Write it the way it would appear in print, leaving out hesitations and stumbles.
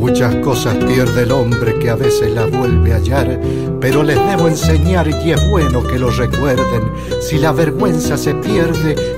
Muchas cosas pierde el hombre que a veces las vuelve a hallar, pero les debo enseñar y es bueno que lo recuerden. Si la vergüenza se pierde,